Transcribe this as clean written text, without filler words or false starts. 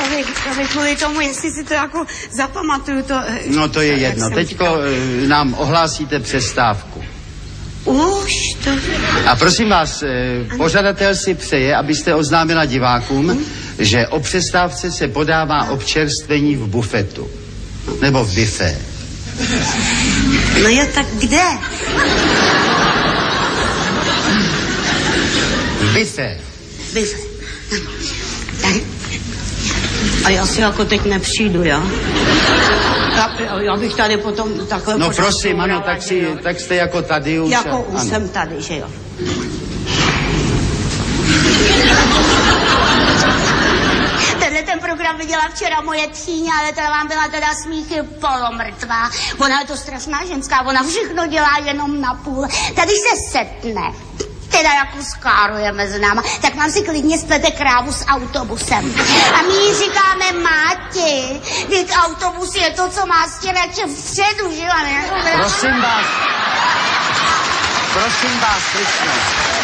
To by kvůli tomu, jestli si to jako zapamatuju, to... No to je jedno. Teďko nám ohlásíte přestávku. Už to... A prosím vás, pořadatel si přeje, abyste oznámila divákům, že o přestávce se podává občerstvení v bufetu. Nebo v bifé. No jo, tak kde? V bifé. Bifé. A já si jako teď nepřijdu, jo? Já bych tady potom takhle... No prosím, ano, tak jste jako tady už. Jako už jsem tady, že jo? Tenhle ten program viděla včera moje tchýně, ale ta vám byla teda smíchy polomrtvá. Ona je to strašná ženská, ona všechno dělá jenom na půl. Tady se setne, teda jako skáruje mezi náma, tak vám si klidně splete krávu s autobusem. A my jí říkáme Máti, vždyť autobus je to, co má stěrače vpředu, že jo? Prosím vás, slyšno.